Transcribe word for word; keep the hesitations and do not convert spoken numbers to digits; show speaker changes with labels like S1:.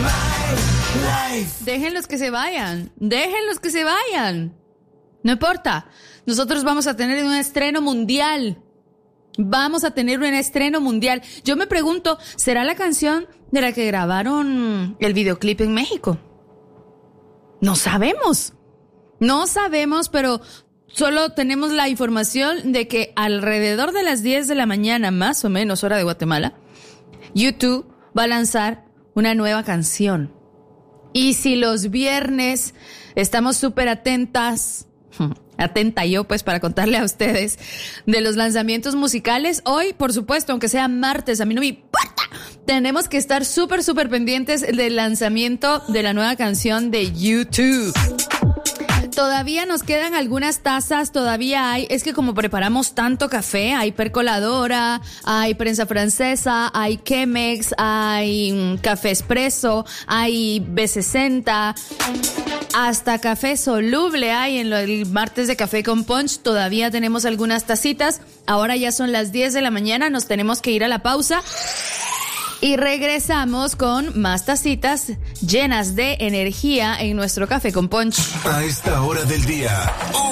S1: Déjenlos que se vayan, déjenlos que se vayan. No importa, nosotros vamos a tener un estreno mundial. Vamos a tener un estreno mundial. Yo me pregunto, ¿será la canción de la que grabaron el videoclip en México? No sabemos. No sabemos, pero solo tenemos la información de que alrededor de las diez de la mañana, más o menos, hora de Guatemala, YouTube va a lanzar una nueva canción. Y si los viernes estamos súper atentas, atenta yo pues para contarle a ustedes de los lanzamientos musicales, hoy, por supuesto, aunque sea martes, a mí no me importa, tenemos que estar súper, súper pendientes del lanzamiento de la nueva canción de YouTube. Todavía nos quedan algunas tazas, todavía hay, es que como preparamos tanto café, hay percoladora, hay prensa francesa, hay Chemex, hay um, café espresso, hay B sesenta, hasta café soluble hay en lo, el martes de Café con Punch, todavía tenemos algunas tacitas, ahora ya son las diez de la mañana, nos tenemos que ir a la pausa. Y regresamos con más tacitas llenas de energía en nuestro Café con Punch.
S2: A esta hora del día.